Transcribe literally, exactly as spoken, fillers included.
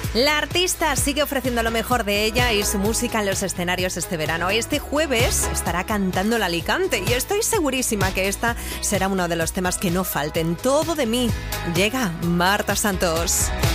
La artista sigue ofreciendo lo mejor de ella y su música en los escenarios este verano. Este jueves estará cantando el Alicante y estoy segurísima que esta será uno de los temas que no falten. Todo de mí. Llega Marta Santos.